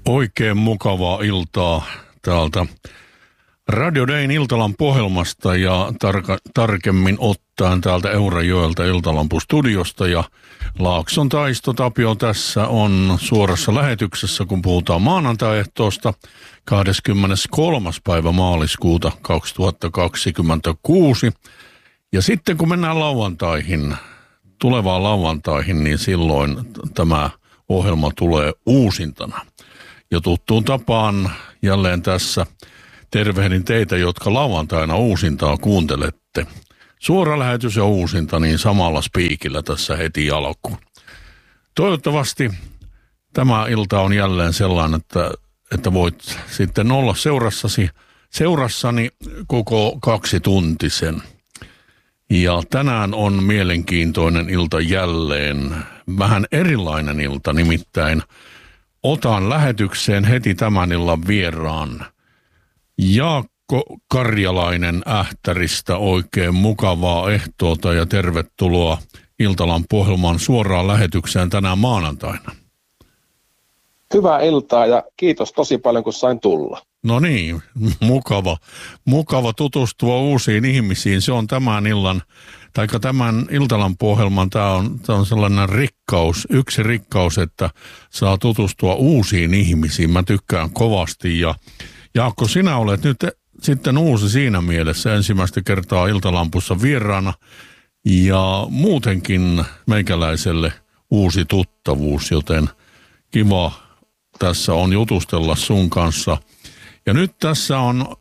Oikein mukavaa iltaa täältä Radio Dayn Iltalan Pohjelmasta ja tarkemmin ottaen täältä Eurajoelta Iltalampu-studiosta. Ja Laakson Taisto Tapio tässä on suorassa lähetyksessä, kun puhutaan maanantai-ehtoosta 23. päivä maaliskuuta 2026. Ja sitten kun mennään tulevaan lauantaihin, niin silloin tämä ohjelma tulee uusintana. Ja tuttuun tapaan jälleen tässä tervehdin teitä, jotka lauantaina uusintaa kuuntelette. Suora lähetys ja uusinta niin samalla spiikillä tässä heti alkuun. Toivottavasti tämä ilta on jälleen sellainen, että voit sitten olla seurassani koko 2 tuntisen. Ja tänään on mielenkiintoinen ilta jälleen, vähän erilainen ilta, nimittäin otan lähetykseen heti tämän illan vieraan Jaakko Karjalainen Ähtäristä. Oikein mukavaa ehtoota ja tervetuloa Iltalan-Pohjelman suoraan lähetykseen tänään maanantaina. Hyvää iltaa ja kiitos tosi paljon, kun sain tulla. No niin, mukava tutustua uusiin ihmisiin. Se on tämän Iltalan-Pohjelman, tämä on sellainen yksi rikkaus, että saa tutustua uusiin ihmisiin. Mä tykkään kovasti ja Jaakko, sinä olet nyt sitten uusi siinä mielessä ensimmäistä kertaa Iltalampussa vieraana ja muutenkin meikäläiselle uusi tuttavuus, joten kiva tässä on jutustella sun kanssa. Ja nyt tässä on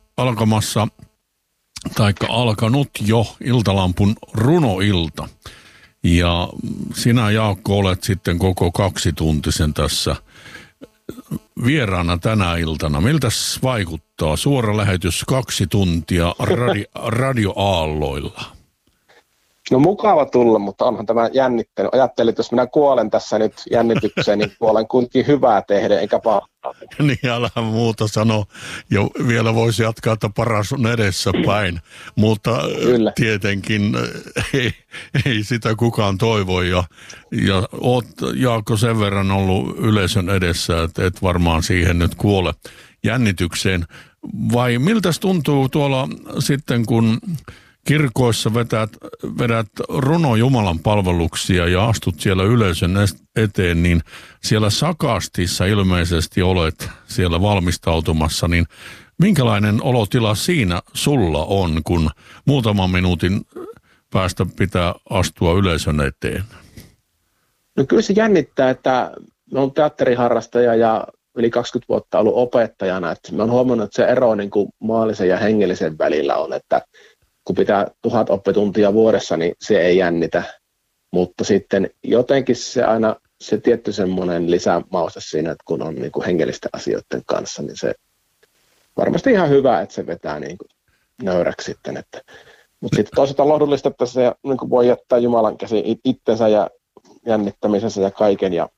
alkanut jo Iltalampun runoilta. Ja sinä, Jaakko, olet sitten koko 2 tuntisen tässä vieraana tänä iltana. Miltäs vaikuttaa suora lähetys 2 tuntia radioaalloilla? No mukava tulla, mutta onhan tämä jännittänyt. Ajattelin, että jos minä kuolen tässä nyt jännitykseen, niin kuolen kuitenkin hyvää tehdä, eikä pahaa. Niin, älä muuta sano. Ja vielä voisi jatkaa, että paras on edessä päin. Mutta kyllä, tietenkin ei sitä kukaan toivo. Ja oot, Jaakko, sen verran ollut yleisön edessä, että et varmaan siihen nyt kuole jännitykseen. Vai miltäs tuntuu tuolla sitten, kun kirkoissa vedät runo-Jumalan palveluksia ja astut siellä yleisön eteen, niin siellä sakastissa ilmeisesti olet siellä valmistautumassa, niin minkälainen olotila siinä sulla on, kun muutaman minuutin päästä pitää astua yleisön eteen? No kyllä se jännittää, että mä oon teatteriharrastaja ja yli 20 vuotta ollut opettajana, että mä oon huomannut, että se ero niin kuin maallisen ja hengellisen välillä on, että kun pitää 1000 oppituntia vuodessa, niin se ei jännitä, mutta sitten jotenkin se tietty semmoinen lisämauste siinä, että kun on niin kuin hengellisten asioiden kanssa, niin se varmasti ihan hyvä, että se vetää niin kuin nöyräksi sitten. Mutta sitten toisaalta lohdullista, että se niin kuin voi jättää Jumalan käsiin itsensä ja jännittämisensä ja kaiken ja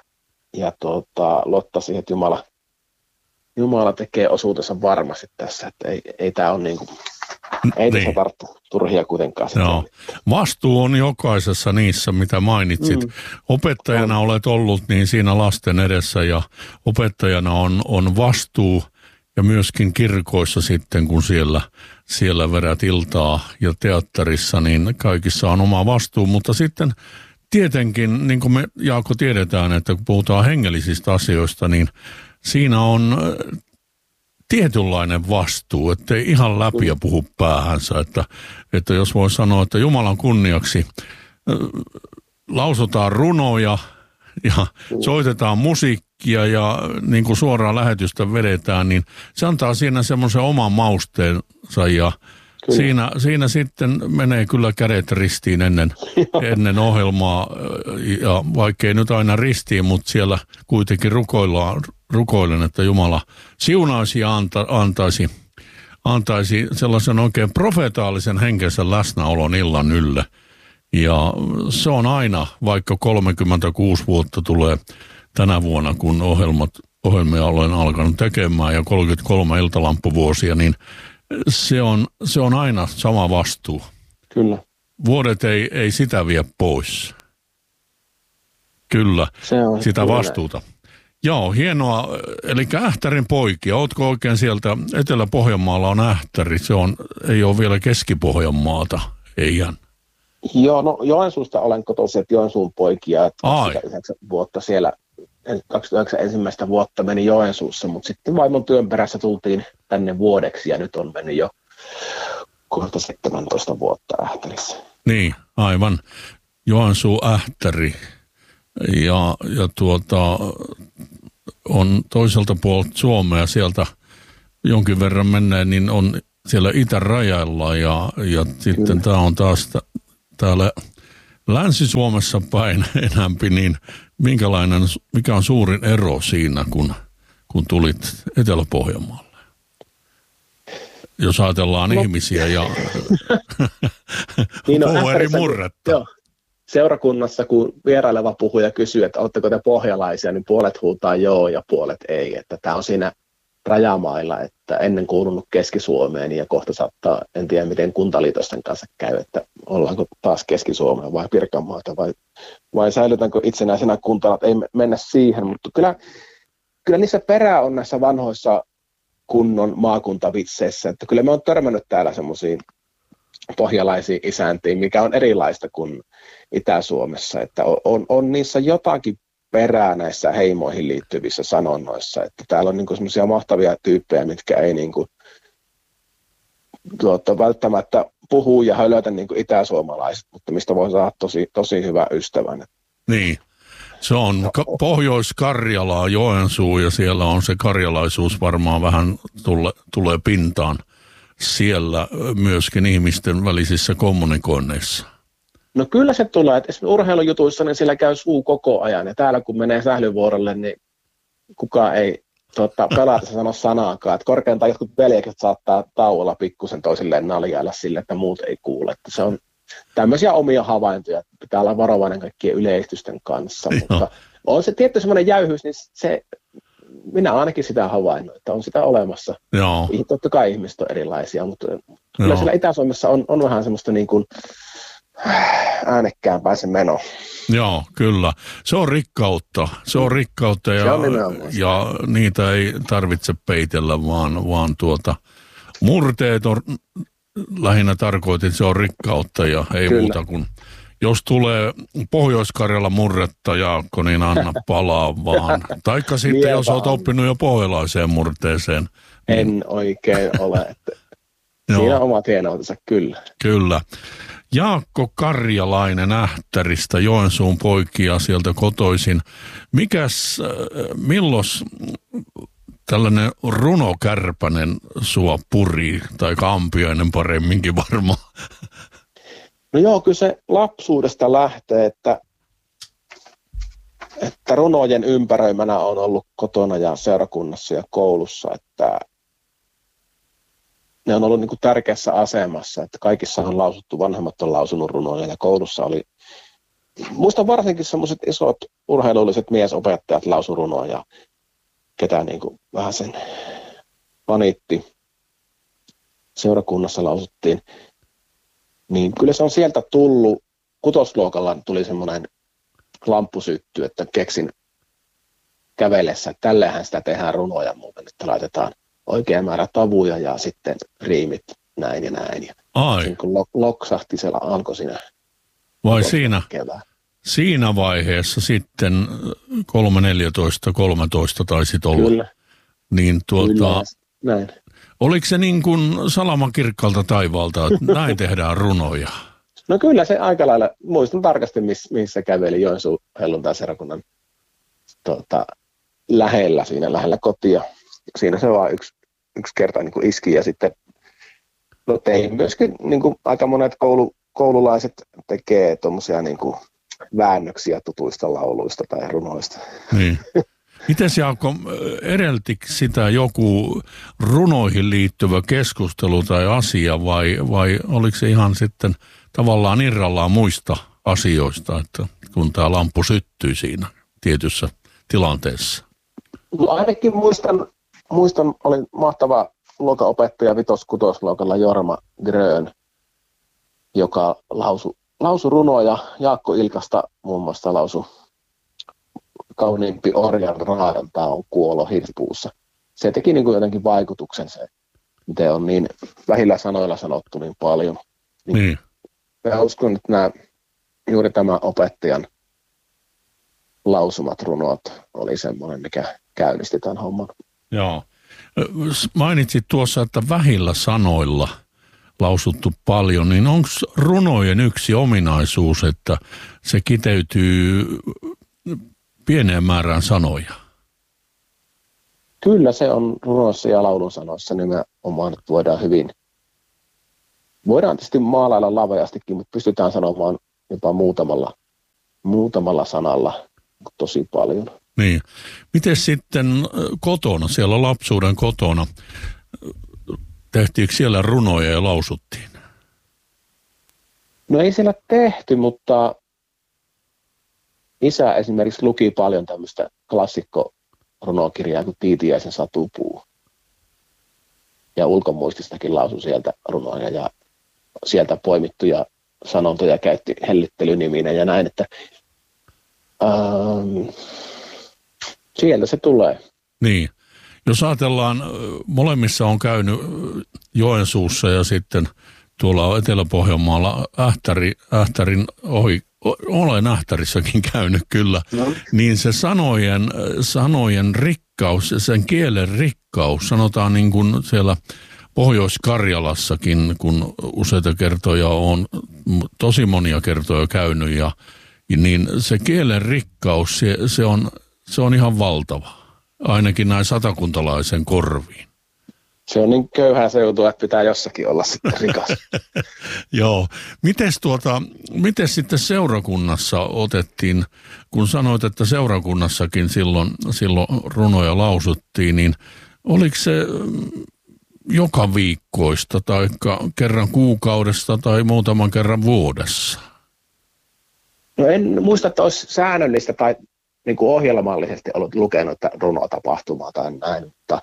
luottaa siihen, että Jumala tekee osuutensa varmasti tässä, että ei tämä ole niin kuin, ei tässä tarttu turhia kuitenkaan. No. Vastuu on jokaisessa niissä, mitä mainitsit. Opettajana olet ollut niin siinä lasten edessä ja opettajana on vastuu ja myöskin kirkoissa sitten, kun siellä vedät iltaa ja teatterissa, niin kaikissa on oma vastuu, mutta sitten tietenkin, niin kuin me Jaakko tiedetään, että kun puhutaan hengellisistä asioista, niin siinä on tietynlainen vastuu, ettei ihan läpi ja puhu päähänsä, että jos voi sanoa, että Jumalan kunniaksi lausutaan runoja ja soitetaan musiikkia ja niin kuin suoraan lähetystä vedetään, niin se antaa siinä semmoisen oman mausteensa ja siinä sitten menee kyllä kädet ristiin ennen ohjelmaa ja vaikkei nyt aina ristiin, mutta siellä kuitenkin rukoilen, että Jumala siunaisi ja antaisi sellaisen oikein profetaalisen henkensä läsnäolon illan ylle. Ja se on aina, vaikka 36 vuotta tulee tänä vuonna, kun ohjelmia olen alkanut tekemään ja 33 iltalampuvuosia, niin se on aina sama vastuu. Kyllä. Vuodet ei sitä vie pois. Kyllä, sitä vastuuta. Joo, hienoa. Eli Ähtärin poikia. Ootko oikein sieltä Etelä-Pohjanmaalla on Ähtäri? Ei ole vielä Keski-Pohjanmaata, eihän. Joo, no Joensuusta olen kotoisin, että Joensuun poikia. 29 vuotta siellä, 29 ensimmäistä vuotta meni Joensuussa, mutta sitten vaimon työn perässä tultiin tänne vuodeksi ja nyt on mennyt jo kohta 17 vuotta Ähtärissä. Niin, aivan. Joensuu Ähtäri. Ja on toiselta puolelta Suomea sieltä jonkin verran menneen, niin on siellä itärajalla ja sitten tämä on taas täällä Länsi-Suomessa päin enämpi, niin mikä on suurin ero siinä, kun tulit Etelä-Pohjanmaalle? Jos ajatellaan ihmisiä ja niin murretta. Joo. Seurakunnassa, kun vieraileva puhuja kysyy, että oletteko te pohjalaisia, niin puolet huutaa joo ja puolet ei. Että tämä on siinä rajamailla, että ennen kuulunut Keski-Suomeen ja kohta saattaa, en tiedä miten kuntaliitosten kanssa käy, että ollaanko taas Keski-Suomea vai Pirkanmaata vai säilytänkö itsenäisenä kuntana, että ei mennä siihen. Mutta kyllä niissä perää on näissä vanhoissa kunnon maakuntavitseissä, että kyllä me on törmännyt täällä semmoisiin pohjalaisiin isäntiin, mikä on erilaista kuin Itä-Suomessa, että on niissä jotakin perää näissä heimoihin liittyvissä sanonnoissa, että täällä on niinku semmoisia mahtavia tyyppejä, mitkä ei niinku, välttämättä puhu ja hölötä niinku itäsuomalaiset, mutta mistä voi saada tosi hyvä ystävän. Niin, se on Pohjois-Karjalaa, Joensuu ja siellä on se karjalaisuus varmaan vähän tulee pintaan siellä myöskin ihmisten välisissä kommunikoinneissa. No kyllä se tulee, että esimerkiksi urheilujutuissa niin siellä käy suu koko ajan ja täällä kun menee sählyvuorolle, niin kukaan ei pelata sano sanaakaan. Että korkeintaan jotkut veljekset saattaa tauolla pikkusen toisilleen naljailla sille, että muut ei kuule. Että se on tämmöisiä omia havaintoja, että pitää olla varovainen kaikkien yleistysten kanssa. Mutta on se tietty semmoinen jäyhyys, niin se, minä ainakin sitä havainnut, että on sitä olemassa. Joo. Totta kai ihmiset on erilaisia, mutta kyllä siellä Itä-Suomessa on vähän semmoista niin kuin äänekkäämpää se meno. Joo, kyllä. Se on rikkautta. Ja niitä ei tarvitse peitellä, vaan murteet on lähinnä tarkoitin, että se on rikkautta ja ei kyllä. Muuta kuin jos tulee Pohjois-Karjala murretta, Jaakko, niin anna palaa vaan. Taikka sitten, jos olet oppinut jo pohjalaiseen murteeseen. En oikein ole. Että siinä on omat hienoutensa, kyllä. Kyllä. Jaakko Karjalainen Ähtäristä, Joensuun poikia sieltä kotoisin. Milloin tällainen runokärpänen sua puri, tai Kaampiainen paremminkin varmaan? No joo, kyllä se lapsuudesta lähtee, että runojen ympäröimänä on ollut kotona ja seurakunnassa ja koulussa, että ne on ollut niin kuin tärkeässä asemassa, että kaikissa on lausuttu, vanhemmat on lausunut runoja ja koulussa oli, muistan varsinkin semmoiset isot urheilulliset miesopettajat lausu runoja, ketä niin kuin vähän sen paniitti, seurakunnassa lausuttiin, niin kyllä se on sieltä tullut, kutosluokalla tuli semmoinen lamppusytty, että keksin kävellessä, että tälleenhän sitä tehdään runoja muuten, että laitetaan oikea määrä tavuja ja sitten riimit näin ja näin. Ja niin kun loksahti, se alkoi siinä. Vai siinä vaiheessa sitten 13 taisit olla. Kyllä. Niin Kyllä, näin. Oliko se niin kuin salaman kirkkaalta taivaalta, että näin tehdään runoja? No kyllä se aika lailla, muistan tarkasti, missä käveli Joensuun helluntaiserakunnan lähellä kotia. Siinä se vaan yksi kerta niin kuin iski ja sitten tein myöskin niin kuin aika monet koululaiset tekee tuommoisia niin kuin väännöksiä tutuista lauluista tai runoista. Niin. Mites Jaakko, edeltikö sitä joku runoihin liittyvä keskustelu tai asia vai oliko se ihan sitten tavallaan irrallaan muista asioista, että kun tämä lamppu syttyi siinä tietyssä tilanteessa? No ainakin muistan oli mahtava luokanopettaja 5.-6. Jorma Grön, joka lausui runoja. Jaakko Ilkasta muun muassa lausui kauniimpi orjan raadonta on kuolo hirpuussa. Se teki niin kuin jotenkin vaikutuksen se, miten on niin vähillä sanoilla sanottu niin paljon. Niin. Mä uskon, että juuri tämä opettajan lausumat runot oli semmoinen, mikä käynnisti tämän homman. Joo. Mainitsit tuossa, että vähillä sanoilla lausuttu paljon, niin onko runojen yksi ominaisuus, että se kiteytyy pieneen määrään sanoja? Kyllä se on runoissa ja laulun sanoissa nimenomaan, että voidaan tietysti maalailla laveastikin, mutta pystytään sanomaan jopa muutamalla sanalla tosi paljon. Niin. Miten sitten kotona, siellä lapsuuden kotona, tehtiinkö siellä runoja ja lausuttiin? No ei siellä tehty, mutta isä esimerkiksi luki paljon tämmöistä klassikkorunokirjaa kuin Tiitiäisen satupuu. Ja ulkomuististakin lausui sieltä runoja ja sieltä poimittuja sanontoja käytti hellittelyniminä ja näin, että sieltä se tulee. Niin. Jos ajatellaan, molemmissa on käynyt Joensuussa ja sitten tuolla Etelä-Pohjanmaalla Ähtärin ohi, olen Ähtärissäkin käynyt kyllä, niin se sanojen rikkaus, sen kielen rikkaus, sanotaan niin kuin siellä Pohjois-Karjalassakin, kun useita kertoja on, tosi monia kertoja käynyt, niin se kielen rikkaus, se on ihan valtava. Ainakin näin satakuntalaisen korviin. Se on niin köyhää seutua, että pitää jossakin olla sitten rikas. Joo. Mites sitten seurakunnassa otettiin, kun sanoit, että seurakunnassakin silloin runoja lausuttiin, niin oliko se joka viikkoista tai kerran kuukaudesta tai muutaman kerran vuodessa? No en muista, että olisi säännöllistä tai niin kuin ohjelmallisesti ollut lukenut että runotapahtumaa tai näin, mutta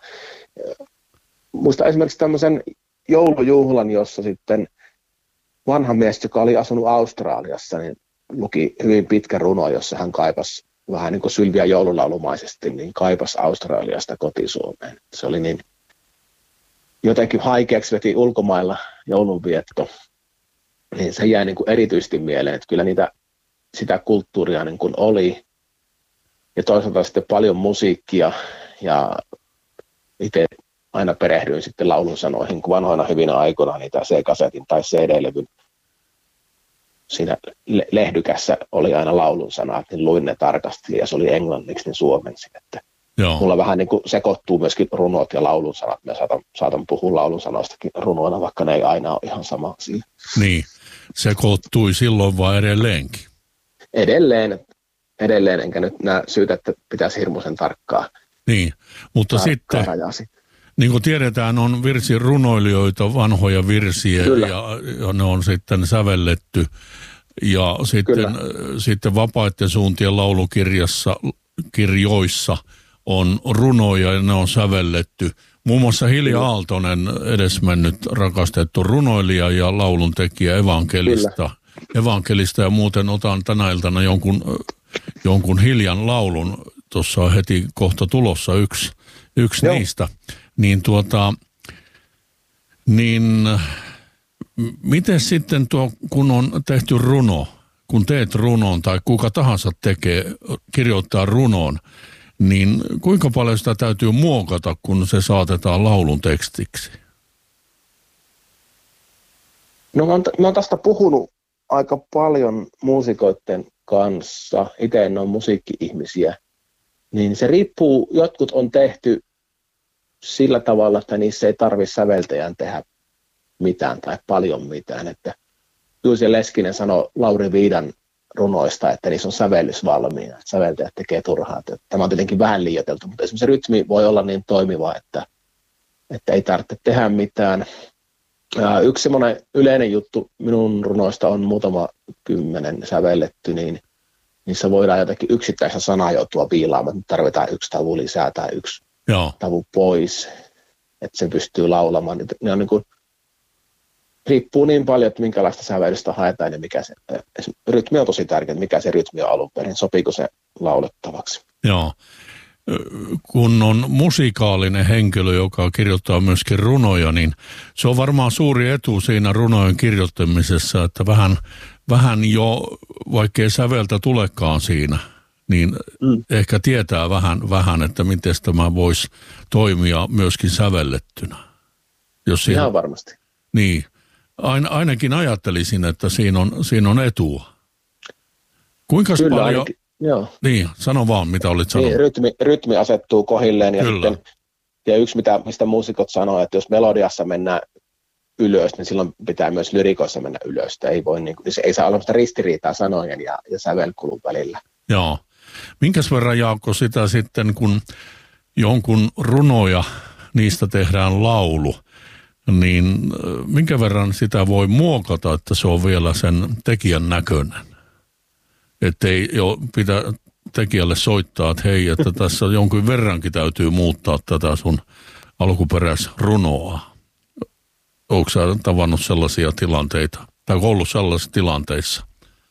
muistan esimerkiksi tämmöisen joulujuhlan, jossa sitten vanha mies, joka oli asunut Australiassa, niin luki hyvin pitkä runo, jossa hän kaipasi vähän niin kuin Sylviä joululaulumaisesti, niin kaipasi Australiasta kotisuomeen. Se oli niin jotenkin haikeaksi veti ulkomailla joulunvietto, niin se jäi niin kuin erityisesti mieleen, että kyllä sitä kulttuuria niin kuin oli. Ja toisaalta sitten paljon musiikkia ja itse aina perehdyin sitten laulun sanoihin, kun vanhoina hyvinä aikoina niitä C-kasetin tai CD-levyn siinä lehdykässä oli aina laulun sanat, niin luin ne tarkasti ja se oli englanniksi, niin suomensi. Että mulla vähän niin kuin sekoittuu myöskin runot ja laulun sanat. Mä saatan puhua laulun sanoistakin runoina, vaikka ne ei aina ole ihan sama asia. Niin, sekoittui silloin vai edelleenkin? Edelleen, enkä nyt näe syytä, että pitäisi hirmuisen tarkkaa. Niin, mutta sitten, niin kuin tiedetään, on virsirunoilijoita, vanhoja virsiä ja ne on sitten sävelletty. Ja sitten vapaiden suuntien laulukirjoissa on runoja ja ne on sävelletty. Muun muassa Hilja Aaltonen, edesmennyt rakastettu runoilija ja lauluntekijä evankelista ja muuten otan tänä iltana jonkun Hiljan laulun, tuossa on heti kohta tulossa yksi niistä, niin miten sitten kun on tehty runo, kun teet runon tai kuka tahansa kirjoittaa runon, niin kuinka paljon sitä täytyy muokata, kun se saatetaan laulun tekstiksi? No mä oon tästä puhunut aika paljon muusikoiden kanssa, itse en ole musiikki-ihmisiä, niin se riippuu, jotkut on tehty sillä tavalla, että niissä ei tarvitse säveltäjän tehdä mitään tai paljon mitään, että Juuso Leskinen sanoi Lauri Viidan runoista, että niissä on sävellys valmiina, että säveltäjät tekee turhaa. Tämä on tietenkin vähän liioiteltu, mutta esimerkiksi rytmi voi olla niin toimiva, että ei tarvitse tehdä mitään. Yksi semmoinen yleinen juttu minun runoista on muutama 10 sävelletty, niin niissä voidaan jotenkin yksittäistä sanaa joutua viilaamaan, että tarvitaan yksi tavu lisää tai yksi tavu pois, että sen pystyy laulamaan. Ne on niin kuin, riippuu niin paljon, että minkälaista sävellystä haetaan ja mikä se rytmi on tosi tärkeä, mikä se rytmi on alun perin, sopiiko se laulettavaksi. Joo. Kun on musikaalinen henkilö, joka kirjoittaa myöskin runoja, niin se on varmaan suuri etu siinä runojen kirjoittamisessa, että vähän jo, vaikkei säveltä tulekaan siinä, niin ehkä tietää vähän, että miten tämä voisi toimia myöskin sävellettynä. Jos siihen, ihan varmasti. Niin, ainakin ajattelisin, että siinä on etua. Kuinka paljon... Ainakin. Joo. Niin, sano vaan, mitä olit sanonut. Niin, rytmi asettuu kohilleen ja yksi, mistä muusikot sanoo, että jos melodiassa mennään ylös, niin silloin pitää myös lyrikoissa mennä ylös. Ei voi, niin kuin, se ei saa olla ristiriitaa sanojen ja sävelkulun välillä. Joo. Minkäs verran, Jaakko, sitä sitten, kun jonkun runoja, niistä tehdään laulu, niin minkä verran sitä voi muokata, että se on vielä sen tekijän näköinen? Että ei pitää tekijälle soittaa, että hei, että tässä jonkin verrankin täytyy muuttaa tätä sun alkuperäisrunoa. Oletko sä tavannut sellaisia tilanteita? Tai ollut sellaisissa tilanteissa?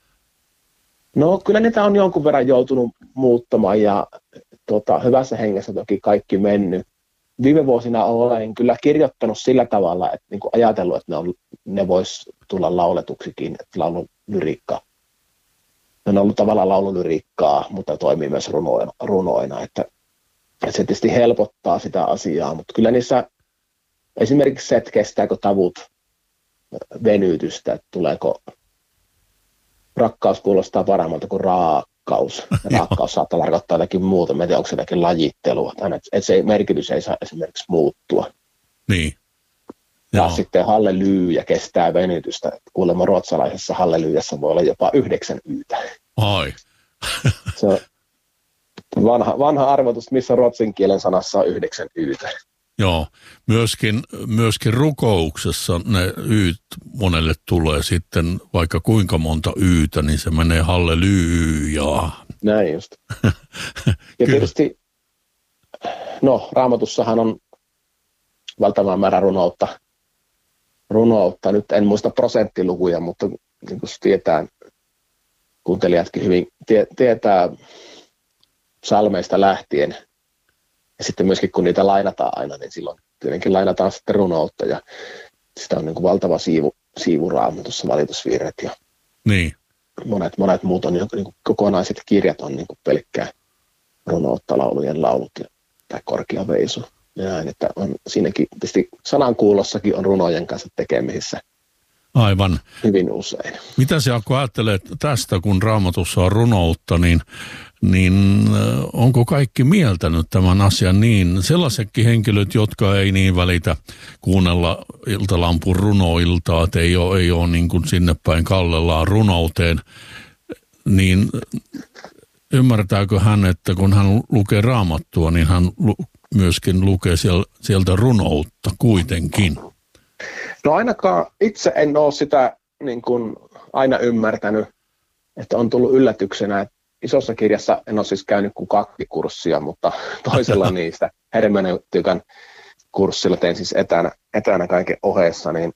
No kyllä niitä on jonkun verran joutunut muuttamaan ja hyvässä hengessä toki kaikki mennyt. Viime vuosina olen kyllä kirjoittanut sillä tavalla, että niin kuin ajatellut, että ne vois tulla lauletuksikin, että laululyriikka. Ne on ollut tavallaan laululyriikkaa, mutta toimii myös runoina, että se tietysti helpottaa sitä asiaa, mutta kyllä niissä esimerkiksi se, että kestääkö tavut venytystä, että tuleeko rakkaus kuulostaa paremmalta kuin raakkaus. Raakkaus saattaa tarkoittaa jotakin muuta, en tiedä, onko se jotakin lajittelua, että se merkitys ei saa esimerkiksi muuttua. Niin. Ja sitten hallelyyja kestää venytystä. Kuulemma ruotsalaisessa hallelyyjassa voi olla jopa 9 yytä. Ai. Se on vanha arvotus, missä ruotsin kielen sanassa on 9 yytä. Joo, myöskin rukouksessa ne yyt monelle tulee sitten, vaikka kuinka monta yytä, niin se menee hallelyyjaa. Näin just. Ja tietysti, Raamatussahan on valtava määrä runoutta. Nyt en muista prosenttilukuja, mutta niin kuin tietää, kuuntelijatkin hyvin tietää psalmeista lähtien. Ja sitten myöskin kun niitä lainataan aina, niin silloin tietenkin lainataan sitten runoutta ja sitä on niin kuin valtava siivu Raamatussa, valitusvirret ja niin. monet muut on, niin kuin kokonaiset kirjat on niin kuin pelkkää runoutta, laulujen laulut tai korkea veisu. Ja näin, että on siinäkin, tietysti sanankuulossakin on runojen kanssa tekemisissä. Aivan. Hyvin usein. Mitä sä, Jaakko, ajattelet tästä, kun Raamatussa on runoutta, niin onko kaikki mieltänyt tämän asian niin? Sellaisetkin henkilöt, jotka ei niin välitä kuunnella Iltalampun runoiltaa, että ei ole niin kuin sinne päin kallellaan runouteen, niin ymmärtääkö hän, että kun hän lukee Raamattua, niin hän myöskin lukee sieltä runoutta kuitenkin? No ainakaan itse en ole sitä niin kuin aina ymmärtänyt, että on tullut yllätyksenä, että isossa kirjassa en ole siis käynyt kuin 2 kurssia, mutta toisella niistä hermeneutiikan kurssilla tein siis etänä kaiken ohessa, niin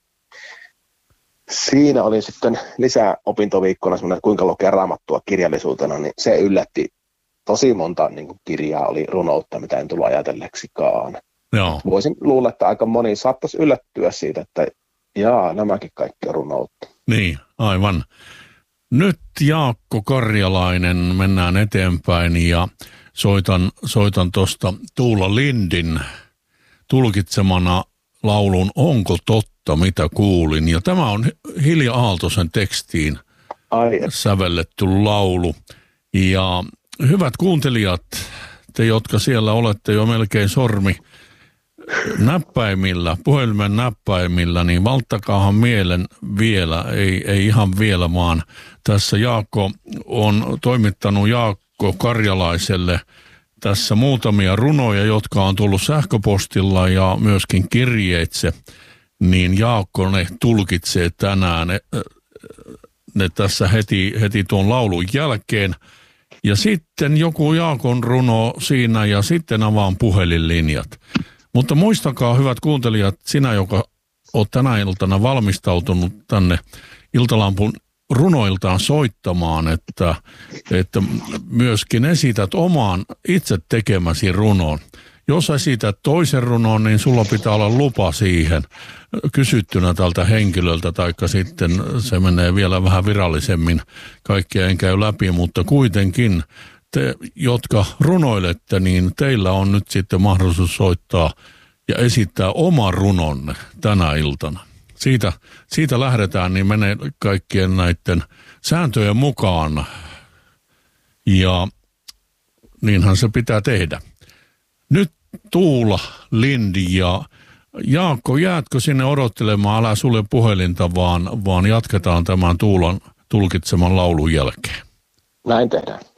siinä oli sitten lisää opintoviikkona semmoinen, kuinka lukea Raamattua kirjallisuutena, niin se yllätti. Tosi monta niin kuin kirjaa oli runoutta, mitä en tullut ajatelleksikaan. Joo. Voisin luulla, että aika moni saattaisi yllättyä siitä, että nämäkin kaikki on runoutta. Niin, aivan. Nyt Jaakko Karjalainen, mennään eteenpäin ja soitan tuosta Tuula Lindin tulkitsemana laulun Onko totta, mitä kuulin. Ja tämä on Hilja Aaltosen tekstiin sävelletty laulu. Ja hyvät kuuntelijat, te jotka siellä olette jo melkein puhelimen näppäimillä, niin valttakaahan mielen vielä, ei ihan vielä, vaan tässä Jaakko on toimittanut Jaakko Karjalaiselle tässä muutamia runoja, jotka on tullut sähköpostilla ja myöskin kirjeitse, niin Jaakko ne tulkitsee tänään ne tässä heti tuon laulun jälkeen. Ja sitten joku Jaakon runo siinä ja sitten avaan puhelinlinjat. Mutta muistakaa, hyvät kuuntelijat, sinä, joka olet tänä iltana valmistautunut tänne Iltalampun runoiltaan soittamaan, että myöskin esität omaan itse tekemäsi runon. Jos esität toisen runon, niin sulla pitää olla lupa siihen kysyttynä tältä henkilöltä, taikka sitten se menee vielä vähän virallisemmin. Kaikkea en käy läpi, mutta kuitenkin te, jotka runoilette, niin teillä on nyt sitten mahdollisuus soittaa ja esittää oma runonne tänä iltana. Siitä lähdetään, niin menee kaikkien näiden sääntöjen mukaan ja niinhän se pitää tehdä. Nyt Tuula, Lindi ja Jaakko, jäätkö sinne odottelemaan? Älä sulle puhelinta, vaan jatketaan tämän Tuulan tulkitseman laulun jälkeen. Näin tehdään.